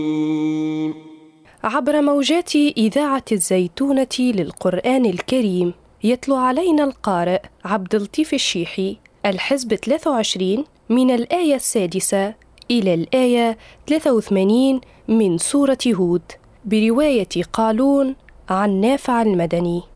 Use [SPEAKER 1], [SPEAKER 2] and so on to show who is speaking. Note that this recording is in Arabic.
[SPEAKER 1] عبر موجات إذاعة الزيتونة للقرآن الكريم، يتلو علينا القارئ عبد اللطيف الشيحي الحزب 23 من الآية 6 إلى الآية 83 من سورة هود برواية قالون عن نافع المدني.